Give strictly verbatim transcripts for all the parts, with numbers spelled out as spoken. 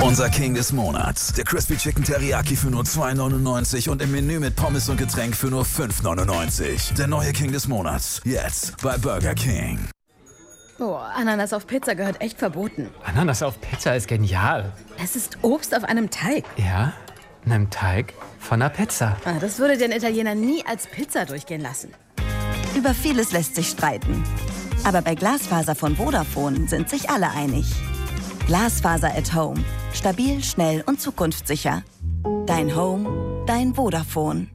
Unser King des Monats. Der Crispy Chicken Teriyaki für nur zwei neunundneunzig und im Menü mit Pommes und Getränk für nur fünf neunundneunzig. Der neue King des Monats. Jetzt bei Burger King. Oh, Ananas auf Pizza gehört echt verboten. Ananas auf Pizza ist genial. Es ist Obst auf einem Teig. Ja, einem Teig von einer Pizza. Ah, das würde den Italiener nie als Pizza durchgehen lassen. Über vieles lässt sich streiten. Aber bei Glasfaser von Vodafone sind sich alle einig. Glasfaser at Home. Stabil, schnell und zukunftssicher. Dein Home, dein Vodafone.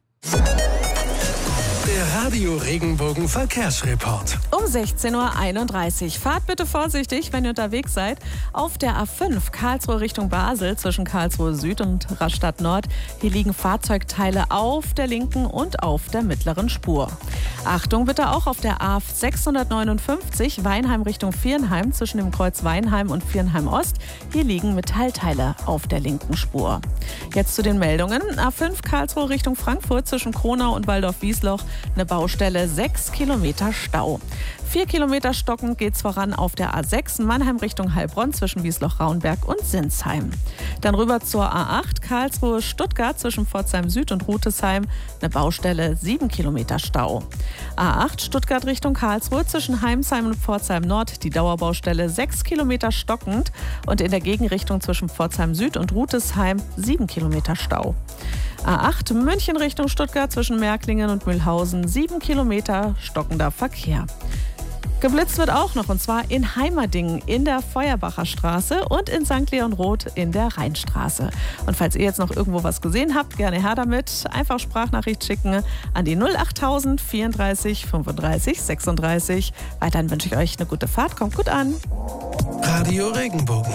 Der Radio Regenbogen Verkehrsreport. Um sechzehn Uhr einunddreißig. Fahrt bitte vorsichtig, wenn ihr unterwegs seid. Auf der A fünf Karlsruhe Richtung Basel zwischen Karlsruhe Süd und Rastatt Nord. Hier liegen Fahrzeugteile auf der linken und auf der mittleren Spur. Achtung bitte auch auf der A sechshundertneunundfünfzig Weinheim Richtung Viernheim zwischen dem Kreuz Weinheim und Viernheim Ost. Hier liegen Metallteile auf der linken Spur. Jetzt zu den Meldungen. A fünf Karlsruhe Richtung Frankfurt zwischen Kronau und Waldorf-Wiesloch. Eine Baustelle, sechs Kilometer Stau. Vier Kilometer stockend geht's voran auf der A sechs Mannheim Richtung Heilbronn zwischen Wiesloch-Raunberg und Sinsheim. Dann rüber zur A acht Karlsruhe-Stuttgart zwischen Pforzheim Süd und Rutesheim. Eine Baustelle, sieben Kilometer Stau. A acht Stuttgart Richtung Karlsruhe zwischen Heimsheim und Pforzheim Nord. Die Dauerbaustelle, sechs Kilometer stockend. Und in der Gegenrichtung zwischen Pforzheim Süd und Rutesheim sieben Kilometer Stau. A acht München Richtung Stuttgart zwischen Märklingen und Mühlhausen, sieben Kilometer stockender Verkehr. Geblitzt wird auch noch, und zwar in Heimerdingen in der Feuerbacher Straße und in Sankt Leon Roth in der Rheinstraße. Und falls ihr jetzt noch irgendwo was gesehen habt, gerne her damit. Einfach Sprachnachricht schicken an die null achttausend vierunddreißig fünfunddreißig sechsunddreißig. Weiterhin wünsche ich euch eine gute Fahrt. Kommt gut an. Radio Regenbogen.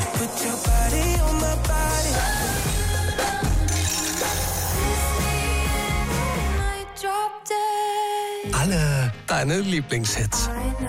Alle deine Lieblingshits.